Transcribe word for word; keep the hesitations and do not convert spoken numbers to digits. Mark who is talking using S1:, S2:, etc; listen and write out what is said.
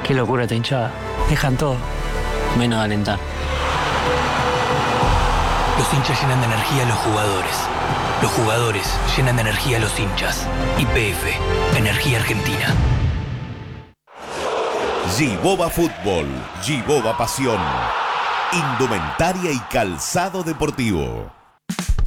S1: Qué locura esta hinchada. Dejan todo, menos de alentar.
S2: Los hinchas llenan de energía a los jugadores. Los jugadores llenan de energía a los hinchas. Y P F, Energía Argentina.
S3: Giboba Fútbol, Giboba Pasión. Indumentaria y calzado deportivo.